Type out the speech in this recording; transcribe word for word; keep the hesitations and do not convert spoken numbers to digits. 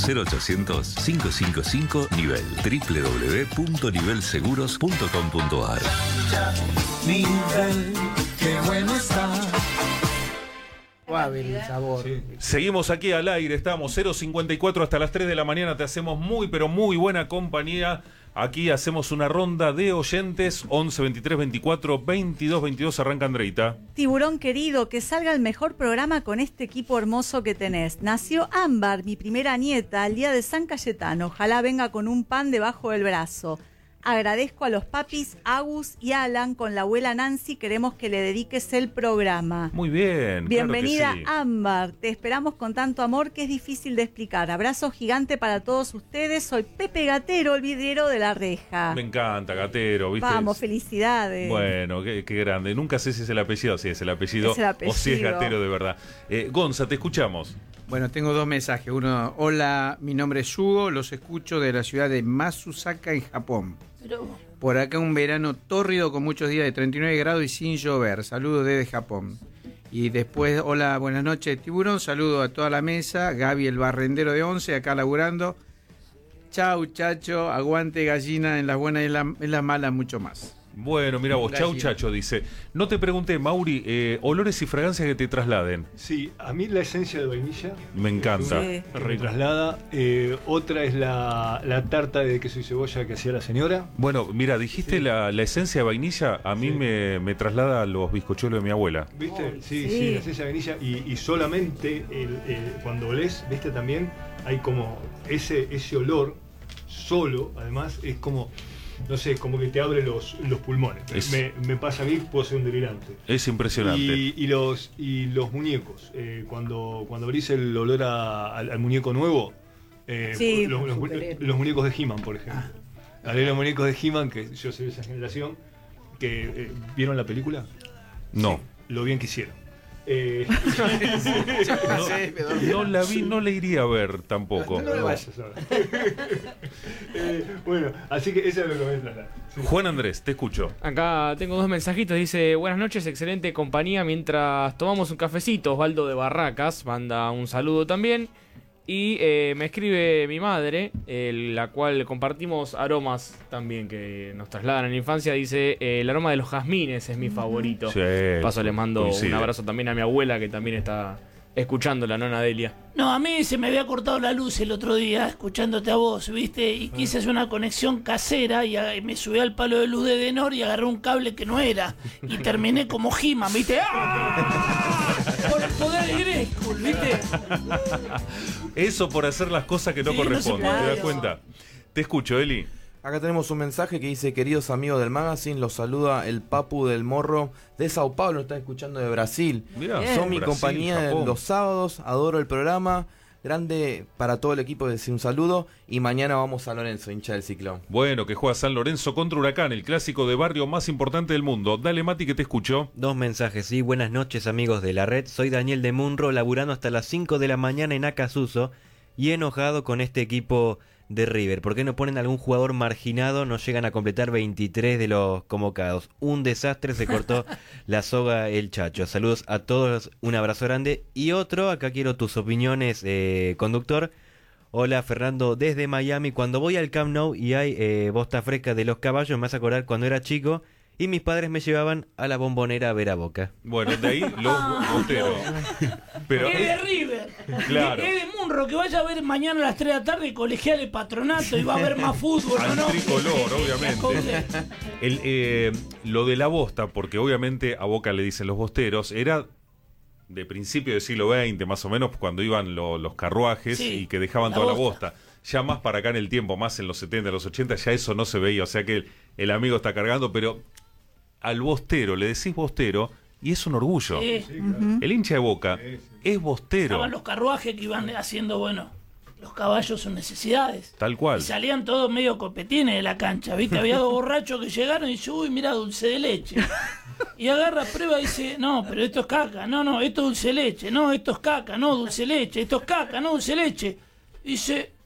cero ochocientos, cinco cinco cinco, nivel doble u doble u doble u punto nivel seguros punto com punto a r. Nivel, qué bueno está. Suave el sabor. Sí. Seguimos aquí al aire, estamos cero cincuenta y cuatro hasta las tres de la mañana, te hacemos muy pero muy buena compañía. Aquí hacemos una ronda de oyentes, once, veintitrés, veinticuatro, veintidós, veintidós, arranca Andreita. Tiburón querido, que salga el mejor programa con este equipo hermoso que tenés. Nació Ámbar, mi primera nieta, al día de San Cayetano. Ojalá venga con un pan debajo del brazo. Agradezco a los papis Agus y Alan, con la abuela Nancy queremos que le dediques el programa. Muy bien. Bienvenida, claro que sí. Ámbar, te esperamos con tanto amor que es difícil de explicar. Abrazo gigante para todos ustedes, soy Pepe Gatero, el vidriero de La Reja. Me encanta, Gatero, ¿viste? Vamos, felicidades. Bueno, qué, qué grande. Nunca sé si es el apellido, si es el apellido, es el apellido. o si es Gatero de verdad. Eh, Gonza, te escuchamos. Bueno, tengo dos mensajes. Uno, hola, mi nombre es Hugo, los escucho de la ciudad de Mazusaka, en Japón. Pero... Por acá un verano tórrido con muchos días de treinta y nueve grados y sin llover. Saludos desde Japón. Y después, hola, buenas noches, Tiburón. Saludo a toda la mesa. Gaby, el barrendero de once, acá laburando. Chau, chacho. Aguante, gallina, en las buenas y en, la, en las malas, mucho más. Bueno, mira vos, chau chacho, dice. No te pregunté, Mauri, eh, olores y fragancias que te trasladen. Sí, a mí la esencia de vainilla me encanta. Me, me retraslada. Eh, otra es la, la tarta de queso y cebolla que hacía la señora. Bueno, mira, dijiste sí. la, la esencia de vainilla, a mí sí. me, me traslada a los bizcochuelos de mi abuela. ¿Viste? Oh, sí, sí, sí, la esencia de vainilla. Y, y solamente el, el, cuando olés, ¿viste? También hay como ese, ese olor solo, además, es como... No sé, como que te abre los, los pulmones. Es, me, me pasa a mí, puedo ser un delirante. Es impresionante. Y, y los y los muñecos. Eh, cuando, cuando abrís el olor a, al, al muñeco nuevo, eh, sí, los, los, los muñecos de He-Man, por ejemplo. Ah. Hablé de los muñecos de He-Man, que yo soy de esa generación, que eh, ¿vieron la película? No. Sí, lo bien que hicieron. Eh, no, no la vi, no la iría a ver tampoco. No, no, no vayas a ver. eh, bueno, así que eso es lo que me voy a tratar. Sí. Juan Andrés, te escucho. Acá tengo dos mensajitos. Dice: buenas noches, excelente compañía mientras tomamos un cafecito. Osvaldo de Barracas manda un saludo también. Y eh, me escribe mi madre, eh, la cual compartimos aromas también que nos trasladan en la infancia. Dice, eh, el aroma de los jazmines es mi favorito. Sí, paso, le mando coincide. Un abrazo también a mi abuela, que también está escuchando, la nona Delia. No, a mí se me había cortado la luz el otro día escuchándote a vos, ¿viste? Y quise hacer una conexión casera y me subí al palo de luz de Denor y agarré un cable que no era. Y terminé como He-Man, ¿viste? ¡Ah! Por el poder de Grayskull, ¿viste? Eso por hacer las cosas que no sí, corresponden, no ¿te das cuenta? Te escucho, Eli. Acá tenemos un mensaje que dice: queridos amigos del magazine, los saluda el Papu del Morro de Sao Paulo, están escuchando de Brasil. Mirá, son mi Brasil, compañía Japón. Los sábados, adoro el programa. Grande para todo el equipo, decir un saludo. Y mañana vamos a Lorenzo, hincha del Ciclón. Bueno, que juega San Lorenzo contra Huracán, el clásico de barrio más importante del mundo. Dale, Mati, que te escucho. Dos mensajes, sí. Buenas noches, amigos de la red. Soy Daniel de Munro, laburando hasta las cinco de la mañana en Acasuso y enojado con este equipo de River. ¿Por qué no ponen algún jugador marginado? No llegan a completar veintitrés de los convocados. Un desastre, se cortó la soga el Chacho. Saludos a todos, un abrazo grande. Y otro, acá quiero tus opiniones, eh, conductor. Hola, Fernando, desde Miami. Cuando voy al Camp Nou y hay eh, bosta fresca de los caballos, me hace acordar cuando era chico y mis padres me llevaban a la Bombonera a ver a Boca. Bueno, de ahí los boteros. Pero es de River. Claro. Es de Munro, que vaya a ver mañana a las tres de la tarde Colegial y Patronato y va a ver más fútbol, al ¿no? Tricolor, obviamente. El, eh, lo de la bosta, porque obviamente a Boca le dicen los bosteros, era de principio del siglo veinte, más o menos, cuando iban lo, los carruajes sí, y que dejaban la toda bosta. la bosta. Ya más para acá en el tiempo, más en los setenta, los ochenta, ya eso no se veía. O sea que el, el amigo está cargando, pero al bostero, le decís bostero, y es un orgullo. Sí. Sí, claro. El hincha de Boca sí, sí. es bostero. Estaban los carruajes que iban haciendo, bueno, los caballos son necesidades. Tal cual. Y salían todos medio copetines de la cancha, ¿viste? Había dos borrachos que llegaron y dice, uy, mira, dulce de leche. Y agarra, prueba y dice, no, pero esto es caca, no, no, esto es dulce de leche, no, esto es caca, no, dulce de leche, esto es caca, no, dulce de leche. Y dice,